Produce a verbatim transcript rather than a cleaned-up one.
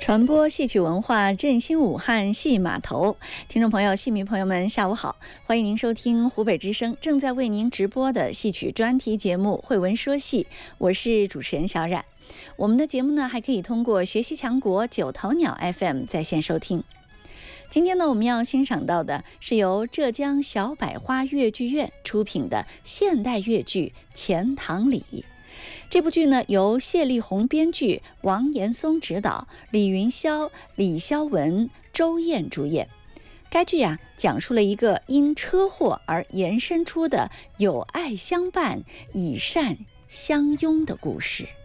传播戏曲文化，振兴武汉戏码头。听众朋友、戏迷朋友们，下午好！欢迎您收听湖北之声正在为您直播的戏曲专题节目《慧文说戏》，我是主持人小冉。我们的节目呢，还可以通过学习强国九头鸟 F M 在线收听。今天呢，我们要欣赏到的是由浙江小百花越剧院出品的现代越剧《钱塘里》。这部剧呢，由谢丽红编剧，王延松执导，李云霄、李肖文、周燕主演。该剧啊，讲述了一个因车祸而延伸出的有爱相伴、以善相拥的故事。